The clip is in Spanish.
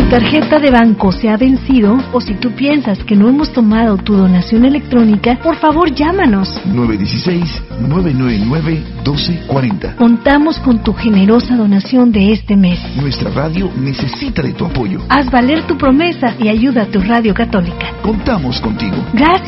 tarjeta de banco se ha vencido o si tú piensas que no hemos tomado tu donación electrónica, por favor llámanos. 916-999-1240. Contamos con tu generosa donación de este mes. Nuestra radio necesita de tu apoyo. Haz valer tu promesa y ayuda a tu radio católica. Contamos contigo. Gracias.